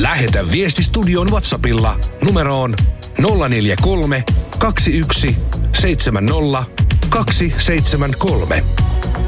Lähetä viesti studion WhatsAppilla numeroon 043 21 70 273.